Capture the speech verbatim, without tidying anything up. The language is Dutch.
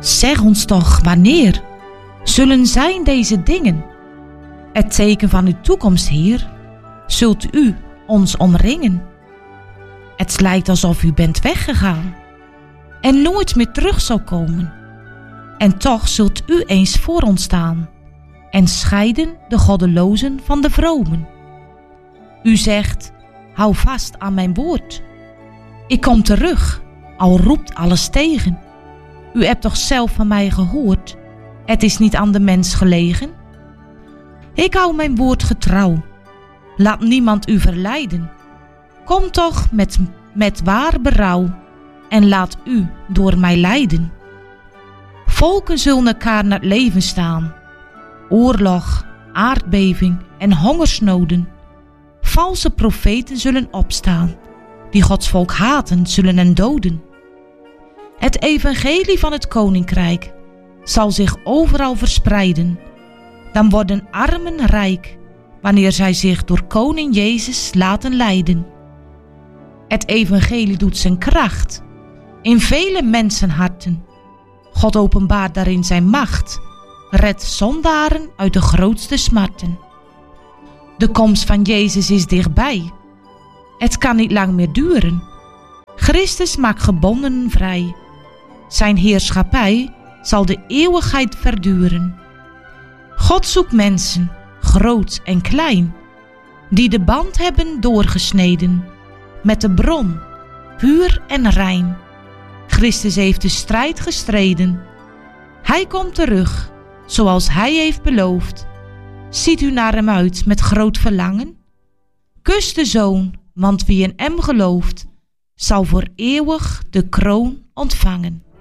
Zeg ons toch wanneer zullen zijn deze dingen? Het teken van uw toekomst, Heer, zult u ons omringen. Het lijkt alsof u bent weggegaan en nooit meer terug zal komen. En toch zult u eens voor ons staan en scheiden de goddelozen van de vromen. U zegt, hou vast aan mijn woord. Ik kom terug, al roept alles tegen. U hebt toch zelf van mij gehoord, het is niet aan de mens gelegen. Ik hou mijn woord getrouw, laat niemand u verleiden. Kom toch met, met waar berouw en laat u door mij leiden. Volken zullen elkaar naar het leven staan. Oorlog, aardbeving en hongersnoden. Valse profeten zullen opstaan, die Gods volk haten zullen en doden. Het evangelie van het koninkrijk zal zich overal verspreiden. Dan worden armen rijk, wanneer zij zich door koning Jezus laten leiden. Het evangelie doet zijn kracht in vele mensenharten. God openbaart daarin zijn macht, redt zondaren uit de grootste smarten. De komst van Jezus is dichtbij. Het kan niet lang meer duren. Christus maakt gebondenen vrij. Zijn heerschappij zal de eeuwigheid verduren. God zoekt mensen, groot en klein, die de band hebben doorgesneden met de bron, puur en rein. Christus heeft de strijd gestreden. Hij komt terug, zoals hij heeft beloofd. Ziet u naar hem uit met groot verlangen? Kus de Zoon, want wie in hem gelooft, zal voor eeuwig de kroon ontvangen.